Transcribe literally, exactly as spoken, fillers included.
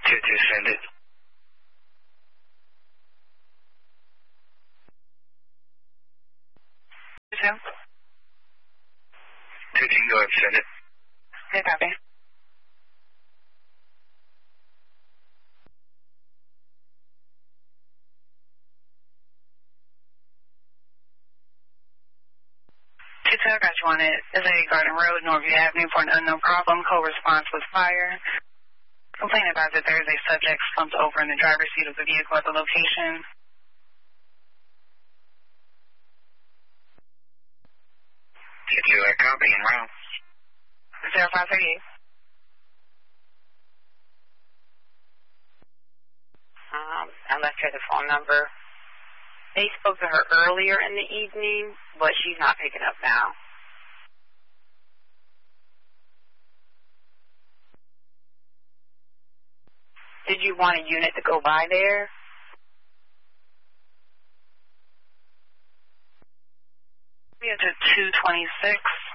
two two, send it. two? two two, go ahead, send it. Okay, copy. two two, I got you on it. Is a Garden Road, Norview Avenue for an unknown problem. Co-response was fire. Complaint about that there is a subject slumped over in the driver's seat of the vehicle at the location. two two, I copy and route. zero five three eight. Um, I left her the phone number. They spoke to her earlier in the evening, but she's not picking up now. Did you want a unit to go by there? We have to two twenty-six.